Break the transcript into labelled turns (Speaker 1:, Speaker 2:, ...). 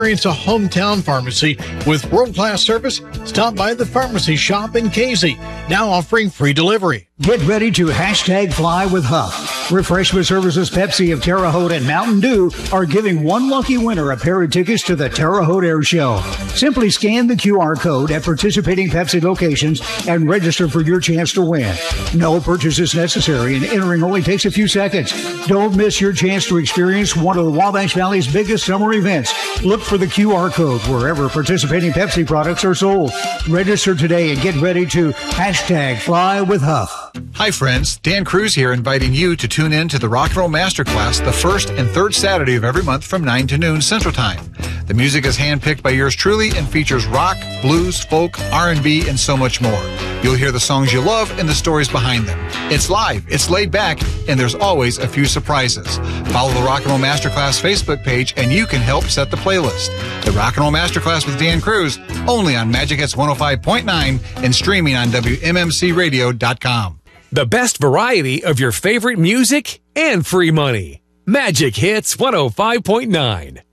Speaker 1: Experience a hometown pharmacy with world-class service. Stop by the pharmacy shop in Casey, now offering free delivery.
Speaker 2: Get ready to hashtag fly with Huff. Refreshment Services Pepsi of Terre Haute and Mountain Dew are giving one lucky winner a pair of tickets to the Terre Haute Air Show. Simply scan the QR code at participating Pepsi locations and register for your chance to win. No purchase is necessary and entering only takes a few seconds. Don't miss your chance to experience one of the Wabash Valley's biggest summer events. Look for the QR code wherever participating Pepsi products are sold. Register today and get ready to hashtag fly with Huff.
Speaker 3: Hi friends, Dan Cruz here, inviting you to tune in to the Rock and Roll Masterclass the first and third Saturday of every month from 9 to noon Central Time. The music is handpicked by yours truly and features rock, blues, folk, R&B, and so much more. You'll hear the songs you love and the stories behind them. It's live, it's laid back, and there's always a few surprises. Follow the Rock and Roll Masterclass Facebook page and you can help set the playlist. The Rock and Roll Masterclass with Dan Cruz, only on Magic Hits 105.9 and streaming on WMMCRadio.com.
Speaker 4: The best variety of your favorite music and free money. Magic Hits 105.9.